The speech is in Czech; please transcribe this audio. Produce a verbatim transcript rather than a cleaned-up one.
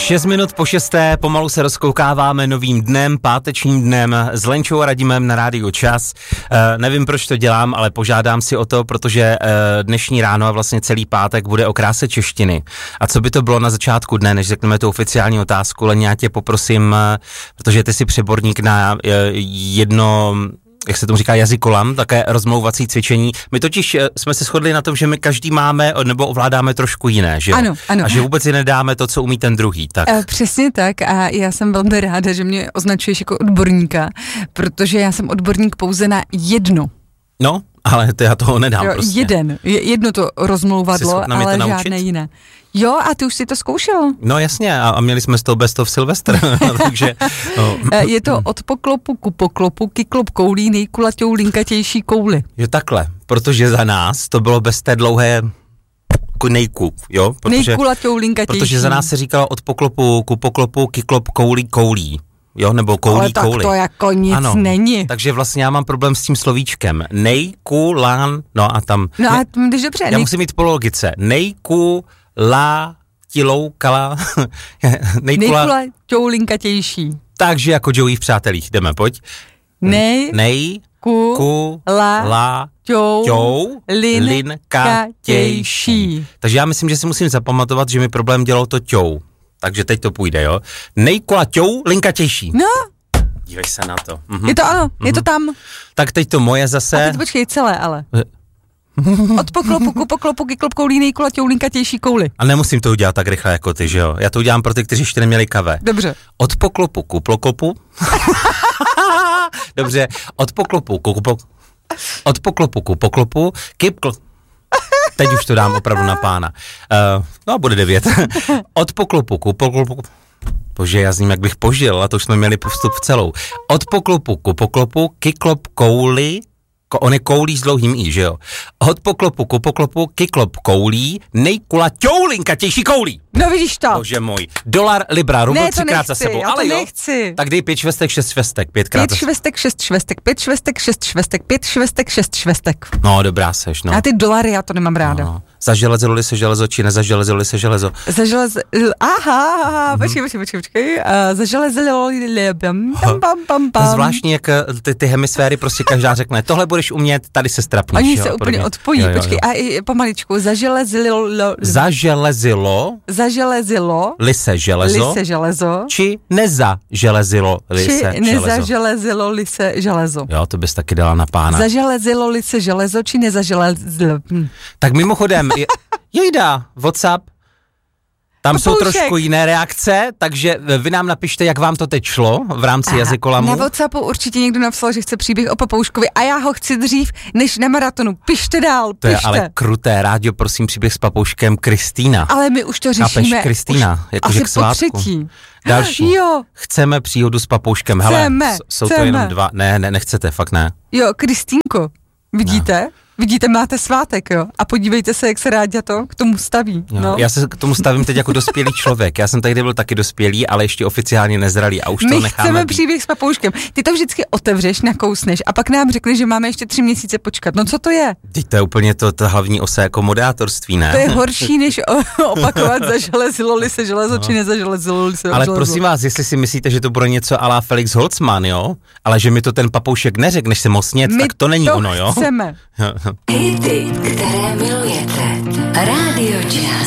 Šest minut po šesté, pomalu se rozkoukáváme novým dnem, pátečním dnem s Lenčou a Radimem na Rádiu Čas. E, nevím, proč to dělám, ale požádám si o to, protože e, dnešní ráno a vlastně celý pátek bude o kráse češtiny. A co by to bylo na začátku dne, než řekneme tu oficiální otázku, Len, já tě poprosím, e, protože ty jsi přeborník na e, jedno... jak se tomu říká, jazykolam, také rozmlouvací cvičení. My totiž jsme se shodli na tom, že my každý máme nebo ovládáme trošku jiné, že jo? Ano, ano. A že vůbec si nedáme to, co umí ten druhý, tak. E, přesně tak a já jsem velmi ráda, že mě označuješ jako odborníka, protože já jsem odborník pouze na jedno. No, ale to já toho nedám jo, prostě. Jeden, jedno to rozmlouvadlo, ale žádné jiné. Jo, a ty už si to zkoušel. No jasně, a, a měli jsme z toho best of Silvestr, takže... No. Je to od poklopu ku poklopu, kyklop koulí, nejkulatější, linkatější kouli. Je takhle, protože za nás to bylo bez té dlouhé nejku, jo? Protože, nejkulatější, linkatější. Protože za nás se říkalo od poklopu ku poklopu, kyklop koulí, koulí. Jo, nebo koulí, ale tak kouli. to jako nic ano, není. Takže vlastně já mám problém s tím slovíčkem. Nejkulán, no a tam... No ne, a když dobře. Já nej... musím mít po logice. Nejkulá, tiloukala, nejkula... Nejkulatější, linkatější. Takže jako Joey v Přátelích, jdeme, pojď. Nej... Nej... Ku... Ku... La... La... Ťou... Ťou... Lin... Linkatější. Takže já myslím, že si musím zapamatovat, že mi problém dělalo to ťou. Takže teď to půjde, jo. Nejkulaťou, linkatější. No. Dívej se na to. Mhm. Je to ano, mhm. je to tam. Tak teď to moje zase. A teď počkej celé, ale. Od poklopu ku poklopu, kyklop koulí, nejkulaťou, linkatější kouli. A nemusím to udělat tak rychle jako ty, že jo. Já to udělám pro ty, kteří ještě neměli kafe. Dobře. Od poklopu ku poklopu. Dobře. Od poklopu ku poklopu. Od poklopu ku poklopu. Kypkl. Teď už to dám opravdu na pána. Uh, no, bude devět. Od poklopu ku poklopu. Bože, já s ním jak bych požil, a to už jsme měli vstup v celou. Od poklopu ku poklopu, kyklop kouli, ko, on je koulí s dlouhým i, že jo? Od poklopu ku poklopu, kyklop koulí, nejkulaťou, linkatější koulí. No vidíš to. Bože můj. Dolar, libra, rubl, ne, třikrát za sebou. Já ale to jo. nechci. Tak dej pět švestek, šest švestek, pětkrát. Pět švestek, šest švestek, pět švestek, šest švestek, pět švestek, šest švestek. No, dobrá seš, no. A ty dolary, já to nemám ráda. No. Zaželezilo-li se železo, či nezaželezilo-li se železo? Zaželez... Aha, aha, mm-hmm. počkej, počkej, počkej, počkej. Uh, zaželezilo-li... Pam, pam, pam, pam. Zvláštní, jak ty, ty hemisféry prostě každá řekne, tohle budeš umět, tady se strapníš. Oni jo, se úplně odpojí, jo, jo, počkej, jo. A i pomaličku, zaželezilo... Zaželezilo... Zaželezilo... Li se železo... Li se železo... Či nezaželezilo li či se železo. nezaželezilo li se železo. Jo, to bys taky dala na pána. Zaželezilo li se železo, či nezaželezilo... Hm. Tak mimochodem, je, jejda, WhatsApp, tam Papoušek. Jsou trošku jiné reakce, takže vy nám napište, jak vám to teď šlo v rámci Aha, jazykolamu. Na WhatsAppu určitě někdo napsal, že chce příběh o Papouškovi a já ho chci dřív než na maratonu. Pište dál, pište. To je ale kruté, rádio, prosím, příběh s Papouškem Kristýna. Ale my už to řešíme. Chápeš, Kristýna, jakože k svátku. Třetí. Další. Jo. Chceme příhodu s Papouškem. Chceme, Hele, jsou chceme. to jenom dva. Ne, ne, nechcete, fakt ne. Jo, Kristýnko, vidíte? No. Vidíte, máte svátek, jo? A podívejte se, jak se Ráďa to k tomu staví. No. Já se k tomu stavím teď jako dospělý člověk. Já jsem tady byl taky dospělý, ale ještě oficiálně nezralý a už My to necháme. My chceme být. příběh s Papouškem. Ty to vždycky otevřeš, nakousneš a pak nám řekli, že máme ještě tři měsíce počkat. No co to je? Teď to je úplně to, to hlavní osa jako moderátorství, ne? To je horší, než opakovat zaželezilo-li se železo, no. či nezaželezilo-li se Ale železo. prosím vás, jestli si myslíte, že to bude něco a la Felix Holzmann, jo? Ale že mi to ten Papoušek neřekl, než se mosněc, tak to není to ono, jo? chceme. Hity, které milujete. Rádio Čas.